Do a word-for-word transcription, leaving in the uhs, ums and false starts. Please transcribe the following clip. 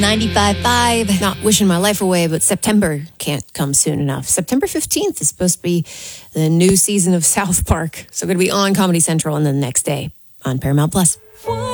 ninety-five point five. Not wishing my life away, but September can't come soon enough. September fifteenth is supposed to be the new season of South Park. So going to be on Comedy Central and then the next day on Paramount Plus.